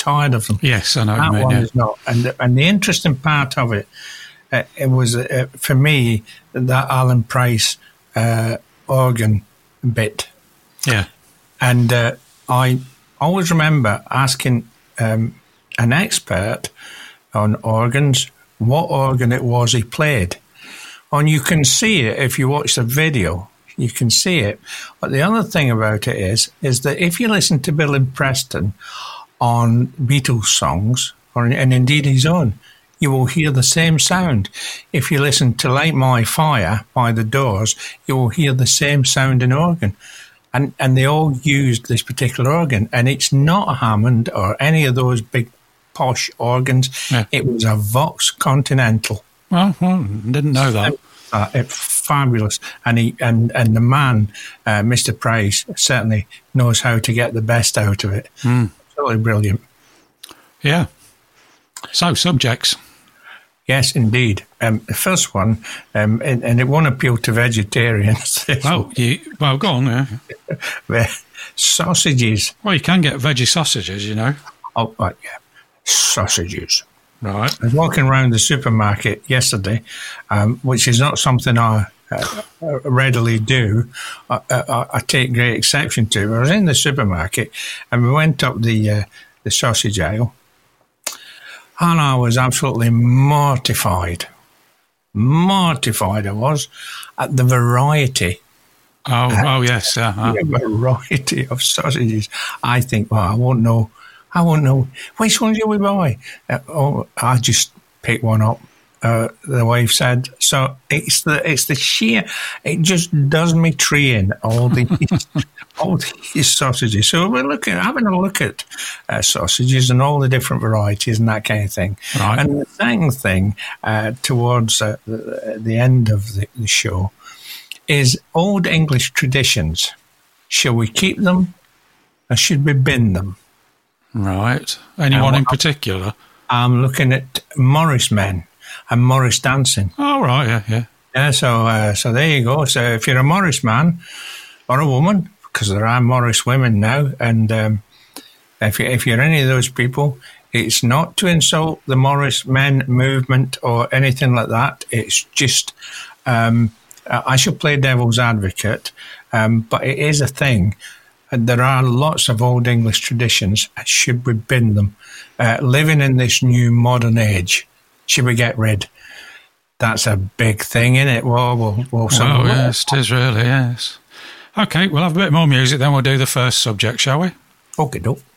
tired of them. Yes, I know That what you one mean. is not. And the interesting part of it, it was for me that Alan Price organ bit. Yeah. And I always remember asking an expert on organs what organ it was he played. And you can see it if you watch the video. You can see it. But the other thing about it is that if you listen to Bill and Preston on Beatles songs, and indeed his own, you will hear the same sound. If you listen to Light My Fire by The Doors, you will hear the same sounding organ. And they all used this particular organ. And it's not a Hammond or any of those big posh organs. Yeah. It was a Vox Continental. Well, didn't know that. It's fabulous. And the man, Mr. Price, certainly knows how to get the best out of it. Absolutely brilliant. Yeah. So, subjects. Yes, indeed. The first one, and it won't appeal to vegetarians. Well, go on, yeah. Sausages. Well, you can get veggie sausages, you know. Oh, right, yeah. Sausages. Right. I was walking around the supermarket yesterday, which is not something I readily do. I take great exception to. I was in the supermarket and we went up the sausage aisle, and I was absolutely mortified. Mortified I was at the variety. Oh yes. The variety of sausages. I think, well, I won't know. Which one do we buy? I just pick one up. The wife said. So it's the sheer. It just does me tree in all these sausages. So we're having a look at sausages and all the different varieties and that kind of thing. Right. And the second thing towards the end of the show is old English traditions. Shall we keep them or should we bin them? Right. Anyone in particular? I'm looking at Morris men and Morris dancing. Oh, right, yeah. Yeah, so there you go. So if you're a Morris man or a woman, because there are Morris women now, and if you're any of those people, it's not to insult the Morris men movement or anything like that. It's just, I should play devil's advocate, but it is a thing. There are lots of old English traditions. Should we bin them? Living in this new modern age, should we get rid? That's a big thing, isn't it? Well, yes, it is really, yes. Okay, we'll have a bit more music, then we'll do the first subject, shall we? Okay, doke.